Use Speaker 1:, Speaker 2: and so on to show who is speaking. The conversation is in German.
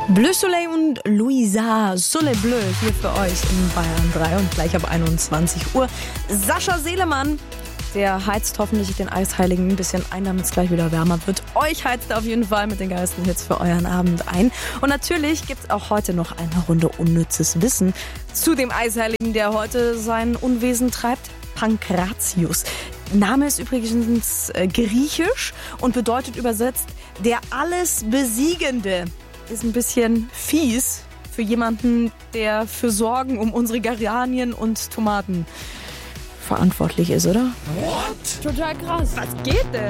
Speaker 1: Bleu Soleil und Luisa Soleil Bleu hier für euch in Bayern 3 und gleich ab 21 Uhr. Sascha Selemann, der heizt hoffentlich den Eisheiligen ein bisschen ein, damit es gleich wieder wärmer wird. Euch heizt er auf jeden Fall mit den geilsten Hits für euren Abend ein. Und natürlich gibt es auch heute noch eine Runde unnützes Wissen zu dem Eisheiligen, der heute sein Unwesen treibt. Pankratius. Name ist übrigens griechisch und bedeutet übersetzt der alles Besiegende. Ist ein bisschen fies für jemanden, der für Sorgen um unsere Geranien und Tomaten verantwortlich ist, oder?
Speaker 2: What?
Speaker 1: Total krass. Was geht denn?